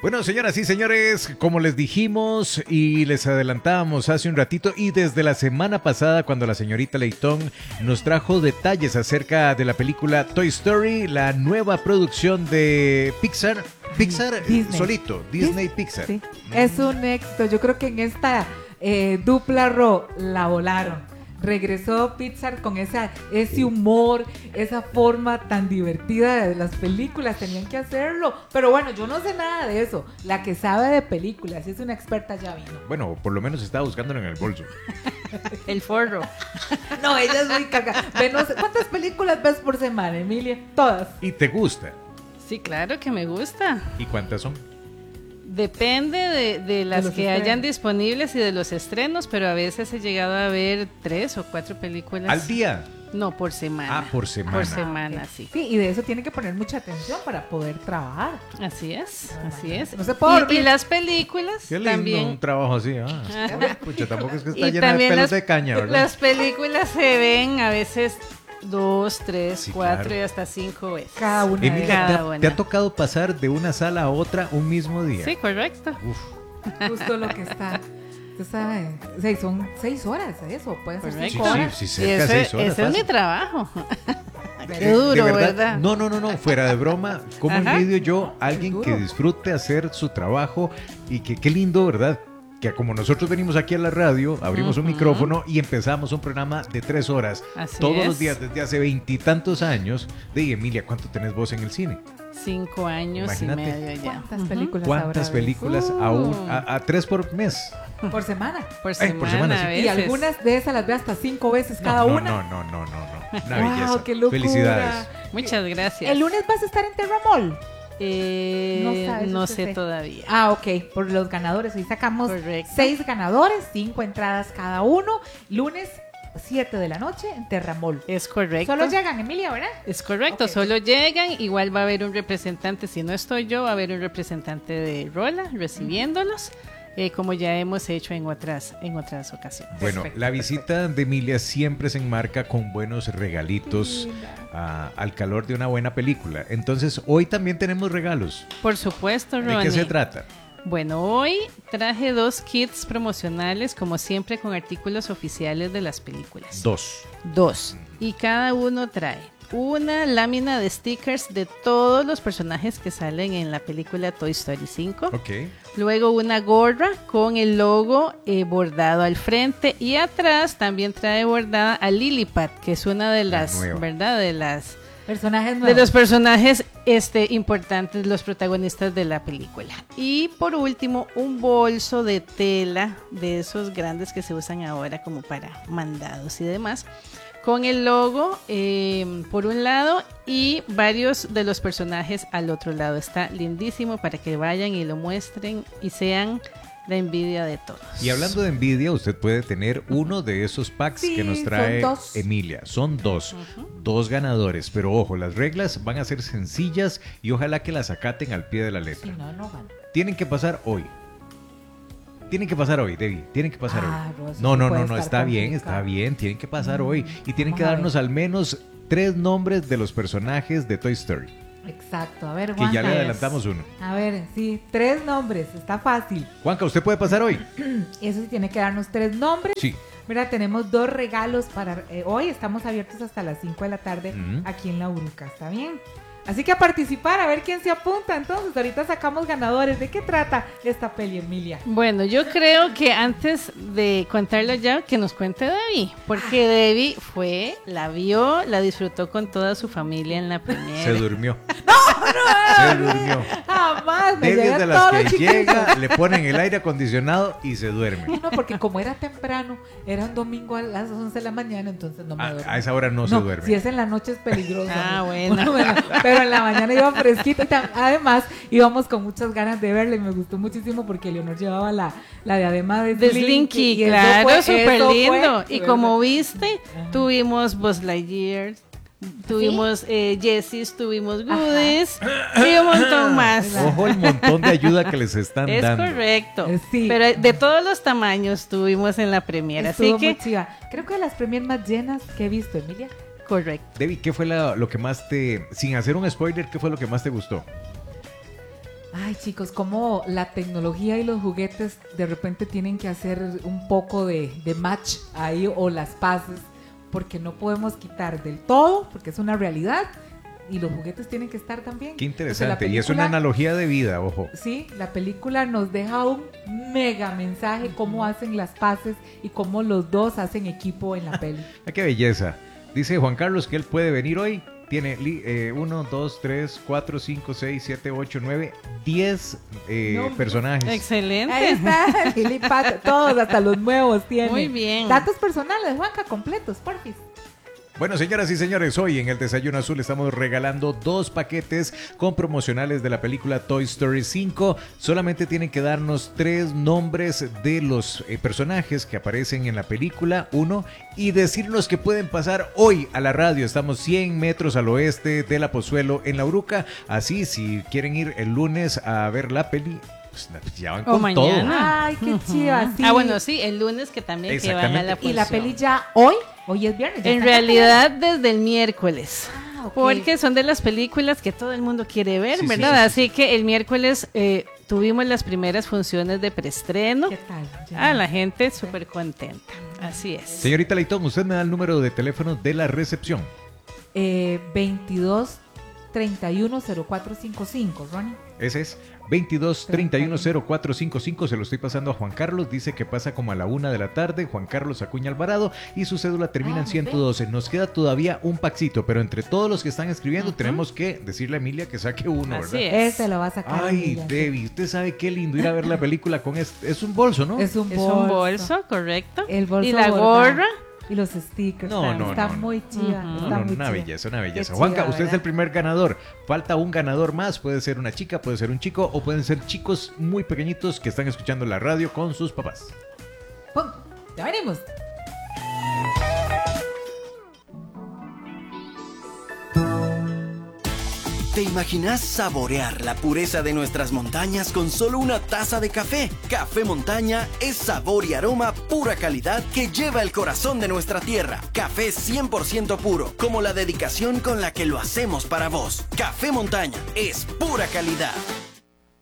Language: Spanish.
Bueno, señoras y señores, como les dijimos y les adelantábamos hace un ratito y desde la semana pasada cuando la señorita Leitón nos trajo detalles acerca de la película Toy Story, la nueva producción de Pixar, Disney. solito, Disney Pixar. Sí. Es un éxito. Yo creo que en esta dupla la volaron. Regresó Pixar con ese humor, esa forma tan divertida de las películas. Tenían que hacerlo. Pero bueno, yo no sé nada de eso. La que sabe de películas, es una experta, ya vino. Bueno, por lo menos estaba buscándolo en el bolso. El forro. No, ella es muy cagada. ¿Cuántas películas ves por semana, Emilia? Todas. ¿Y te gusta? Sí, claro que me gusta. ¿Y cuántas son? Depende de las que estrenos. hayan disponibles y de los estrenos, pero a veces he llegado a ver 3 o 4 películas. ¿Al día? No, por semana. Ah, por semana. Por semana, Ok. sí. Sí, y de eso tiene que poner mucha atención para poder trabajar. Así es, así es. No se puede Y dormir. las películas Qué lindo también. un trabajo así. Pucha, tampoco es que está Y llena de también pelos de caña, ¿verdad? las películas se ven a veces 2, 3, Sí, 4 claro. y hasta 5 veces. Cada una de Emilia, ellas. Cada ¿te una. ha tocado pasar de una sala a otra un mismo día? Sí, correcto. Uf, Justo lo que está. Usted sabe, son 6 horas eso, pueden ser Correcto. 5 horas. sí, Y cerca de 6 horas. ese es mi fácil. trabajo. De- Qué duro, de ¿verdad? No, fuera de broma, ¿cómo Ajá. envidio yo a alguien Duro. que disfrute hacer su trabajo y que qué lindo, ¿verdad? Que como nosotros venimos aquí a la radio, abrimos un micrófono y empezamos un programa de 3 horas, Así todos es. los días desde hace 20 y tantos años. De Emilia, ¿cuánto tenés vos en el cine? 5 años Imagínate. y medio ya. ¿Cuántas películas ¿Cuántas habrá películas a 3 por mes? por semana? Por Ay, por semana, sí. a Y veces. algunas de esas las ve hasta 5 veces cada no, una. no. Una Wow, belleza. qué locura. Felicidades. Muchas gracias. ¿El lunes vas a estar en Terramol? No, sabes usted. sé todavía. Ah, ok, por los ganadores. Hoy sacamos Correcto. 6 ganadores, 5 entradas cada uno. Lunes, 7 de la noche en Terramol. Es correcto. Solo llegan, Emilia, ¿verdad? Es correcto, Ok. solo llegan, igual va a haber un representante, si no estoy yo, va a haber un representante de Rola recibiéndolos, como ya hemos hecho en otras ocasiones. Bueno, Perfecto, la visita de Emilia siempre se enmarca con buenos regalitos al calor de una buena película. Entonces, hoy también tenemos regalos. Por supuesto, ¿De Ronnie. qué se trata? Bueno, hoy traje 2 kits promocionales, como siempre, con artículos oficiales de las películas. 2. Y cada uno trae una lámina de stickers de todos los personajes que salen en la película Toy Story 5. Ok. Luego una gorra con el logo bordado al frente, y atrás también trae bordada a Lilliput, que es una de las, nueva. ¿verdad? Personajes De nuevos. los personajes importantes, los protagonistas de la película. Y por último, un bolso de tela de esos grandes que se usan ahora como para mandados y demás, con el logo por un lado y varios de los personajes al otro lado. Está lindísimo para que vayan y lo muestren y sean la envidia de todos. Y hablando de envidia, usted puede tener uno de esos packs Sí, que nos son trae 2. Emilia. Son 2. 2 ganadores. Pero ojo, las reglas van a ser sencillas y ojalá que las acaten al pie de la Sí, letra. no gana. Tienen que pasar hoy. Tienen que pasar hoy, Debbie. Tienen que pasar Ah, hoy. Rosa, No, sí puede estar está bien, complicado. está bien. Tienen que pasar hoy. Y tienen Vamos que a ver. darnos al menos 3 nombres de los personajes de Toy Story. Exacto, a ver, Que ya Juanca. le adelantamos uno. A ver, sí, 3 nombres, está fácil. Juanca, ¿usted puede pasar hoy? Eso sí tiene que darnos 3 nombres. Sí. Mira, tenemos 2 regalos para hoy. Estamos abiertos hasta las 5 de la tarde Ujú. aquí en La Uruca, ¿está bien? Así que a participar, a ver quién se apunta. Entonces, ahorita sacamos ganadores. ¿De qué trata esta peli, Emilia? Bueno, yo creo que antes de contarlo ya, que nos cuente Debbie, porque Debbie la vio, la disfrutó con toda su familia en la primera. Se durmió. Se durmió. Jamás me Debbie es llega de todos las los que chiquitos. llega, le ponen el aire acondicionado y se duerme. No, porque como era temprano, era un domingo a las 11 de la mañana, entonces no me duermo. A esa hora no se duerme. Si es en la noche es peligroso. Ah, ¿no? bueno. Pero en la mañana iba fresquito. Y además, íbamos con muchas ganas de verla y me gustó muchísimo porque Leonor llevaba la diadema de De Slinky. Slinky, y eso claro, fue- súper eso fue, lindo. Y ¿verdad? como viste, Ajá. tuvimos Buzz Lightyear, tuvimos Jessis, tuvimos Goodies y un montón más. Ojo el montón de ayuda que les están Es dando. correcto. Sí. Pero de todos los tamaños tuvimos en la premiere, Estuvo así muy que chiva. Creo que de las premier más llenas que he visto, Emilia. correcto. Debbie, ¿qué fue lo que más sin hacer un spoiler, qué fue lo que más te gustó? Ay, chicos, como la tecnología y los juguetes de repente tienen que hacer un poco de match ahí o las paces, porque no podemos quitar del todo, porque es una realidad, y los juguetes tienen que estar también. Qué interesante. Entonces, Y es una analogía de vida, ojo. Sí, la película nos deja un mega mensaje, cómo hacen las paces y cómo los dos hacen equipo en la peli. Ah, qué belleza. Dice Juan Carlos que él puede venir hoy. Tiene 1, 2, 3, 4, 5, 6, 7, 8, 9, 10 personajes. Excelente. Ahí está, Lily Pat, todos, hasta los nuevos tienen. Muy bien. Datos personales, Juanca, completos, porfis. Bueno, señoras y señores, hoy en el Desayuno Azul estamos regalando 2 paquetes con promocionales de la película Toy Story 5. Solamente tienen que darnos 3 nombres de los personajes que aparecen en la película, y decirnos que pueden pasar hoy a la radio. Estamos 100 metros al oeste de La Pozuelo en La Uruca. Así, si quieren ir el lunes a ver la peli, pues ya van con mañana. todo. Ay, qué chiva, sí. Bueno, sí, el lunes que también que van a la Y la función. peli ya hoy es viernes. ya En está realidad desde el miércoles. Ah, ok. Porque son de las películas que todo el mundo quiere ver, Sí, sí, ¿verdad? sí, sí. Así que el miércoles tuvimos las primeras funciones de preestreno. ¿Qué tal? Ya. La gente súper contenta. Así es. Señorita Leitón, usted me da el número de teléfono de la recepción. 22 31 0455, Ronnie. Ese es 22 31 0455. Se lo estoy pasando a Juan Carlos. Dice que pasa como a la 1 de la tarde. Juan Carlos Acuña Alvarado. Y su cédula termina en 112. Nos queda todavía un paxito. Pero entre todos los que están escribiendo, tenemos que decirle a Emilia que saque uno, Así ¿verdad? es. Ese lo va a sacar. Ay, Emilia. Debbie, usted sabe qué lindo ir a ver la película con este. Es un bolso, ¿no? Es un Es bolso. un bolso, correcto. El bolso y la bordado. gorra. Y los stickers. No, está no. muy chiva. Ujú. Está No, muy una chiva. belleza, una belleza. Qué Juanca, chiva, usted es ¿verdad? el primer ganador. Falta un ganador más. Puede ser una chica, puede ser un chico o pueden ser chicos muy pequeñitos que están escuchando la radio con sus papás. ¡Pum! Ya venimos. ¿Te imaginas saborear la pureza de nuestras montañas con solo una taza de café? Café Montaña es sabor y aroma pura calidad que lleva el corazón de nuestra tierra. Café 100% puro, como la dedicación con la que lo hacemos para vos. Café Montaña es pura calidad.